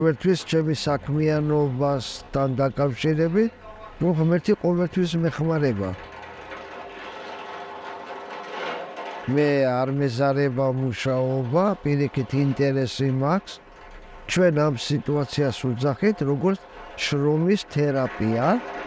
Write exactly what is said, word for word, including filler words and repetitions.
ყოველთვის ჩემი საქმიანობასთან დაკავშირებით ღმერთი ყოველთვის მეხმარება. მე არ მეზარება მუშაობა, პირიქით ინტერესი მაქვს. ჩვენ ამ სიტუაციას ვუძახით როგორც შრომის თერაპია.